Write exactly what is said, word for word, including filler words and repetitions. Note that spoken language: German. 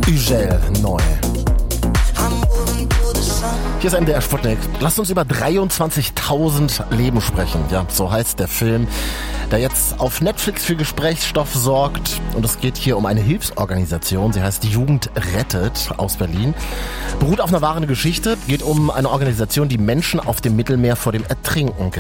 Ugel neu. Hier ist M D R Sputnik. Lasst uns über dreiundzwanzigtausend Leben sprechen. Ja, so heißt der Film, der jetzt auf Netflix für Gesprächsstoff sorgt. Und es geht hier um eine Hilfsorganisation. Sie heißt Jugend rettet aus Berlin. Beruht auf einer wahren Geschichte. Geht um eine Organisation, die Menschen auf dem Mittelmeer vor dem Ertrinken